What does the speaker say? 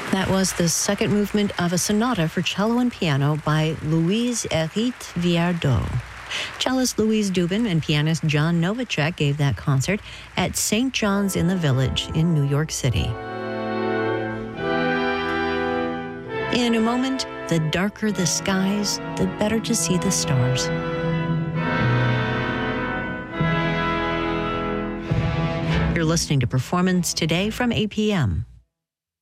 That was the second movement of a sonata for cello and piano by Louise Hérite Viardot. Cellist Louise Dubin and pianist John Novacek gave that concert at St. John's in the Village in New York City. In a moment, the darker the skies, the better to see the stars. You're listening to Performance Today from APM.